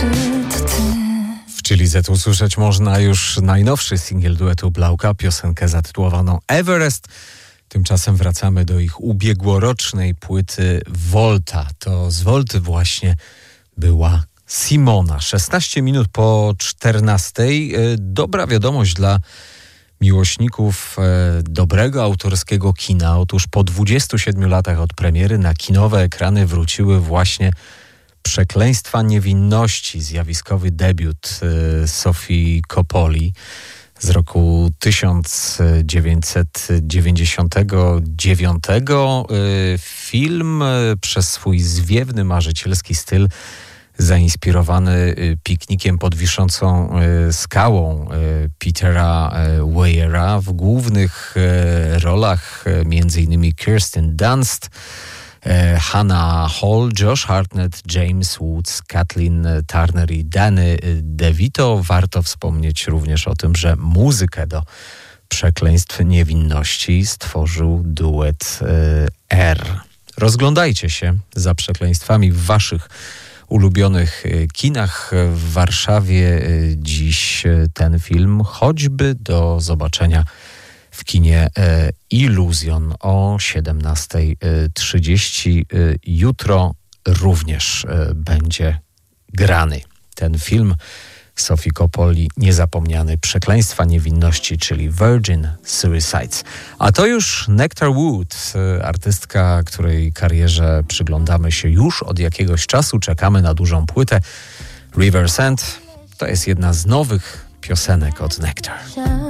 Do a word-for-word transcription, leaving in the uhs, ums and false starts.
to ty. W Chili Z usłyszeć można już najnowszy singiel duetu Blauka, piosenkę zatytułowaną Everest. Tymczasem wracamy do ich ubiegłorocznej płyty Volta. To z Volty właśnie była Simona. szesnaście minut po czternastej. Dobra wiadomość dla miłośników dobrego autorskiego kina. Otóż po dwudziestu siedmiu latach od premiery na kinowe ekrany wróciły właśnie Przekleństwa niewinności, zjawiskowy debiut Sofii Coppoli z roku tysiąc dziewięćset dziewięćdziesiątego dziewiątego. Film przez swój zwiewny, marzycielski styl zainspirowany piknikiem pod wiszącą skałą Petera Weyera. W głównych rolach między innymi Kirsten Dunst, Hannah Hall, Josh Hartnett, James Woods, Kathleen Turner i Danny DeVito. Warto wspomnieć również o tym, że muzykę do Przekleństw niewinności stworzył duet R. Rozglądajcie się za przekleństwami w waszych ulubionych kinach. W Warszawie dziś ten film, choćby do zobaczenia w kinie Iluzjon o siedemnasta trzydzieści. Jutro również będzie grany ten film Sofii Coppoli, niezapomniany Przekleństwa niewinności, czyli Virgin Suicides. A to już Nectar Wood, artystka, której karierze przyglądamy się już od jakiegoś czasu. Czekamy na dużą płytę. River's End to jest jedna z nowych piosenek od Nectar.